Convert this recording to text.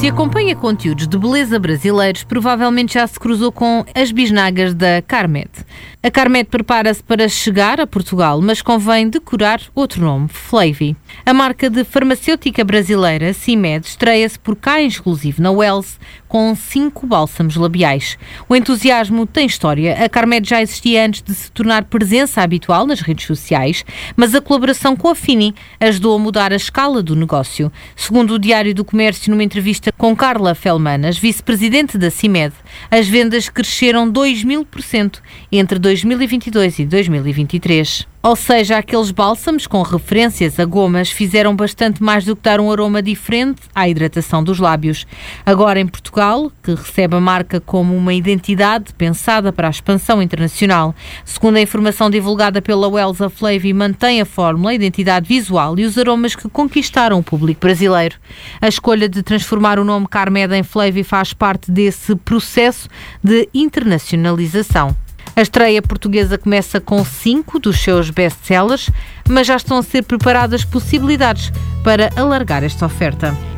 Se acompanha conteúdos de beleza brasileiros, provavelmente já se cruzou com as bisnagas da Carmed. A Carmed prepara-se para chegar a Portugal, mas convém decorar outro nome, Flavy. A marca de farmacêutica brasileira, CIMED, estreia-se por cá em exclusivo na Wells, com 5 bálsamos labiais. O entusiasmo tem história. A Carmed já existia antes de se tornar presença habitual nas redes sociais, mas a colaboração com a Fini ajudou a mudar a escala do negócio. Segundo o Diário do Comércio, numa entrevista com Carla Felmanas, vice-presidente da CIMED, as vendas cresceram 2000% entre 2022 e 2023. Ou seja, aqueles bálsamos com referências a gomas fizeram bastante mais do que dar um aroma diferente à hidratação dos lábios. Agora em Portugal, que recebe a marca como uma identidade pensada para a expansão internacional. Segundo a informação divulgada pela Wells, a Flavy mantém a fórmula, a identidade visual e os aromas que conquistaram o público brasileiro. A escolha de transformar o nome Carmed em Flavy faz parte desse processo de internacionalização. A estreia portuguesa começa com 5 dos seus best-sellers, mas já estão a ser preparadas possibilidades para alargar esta oferta.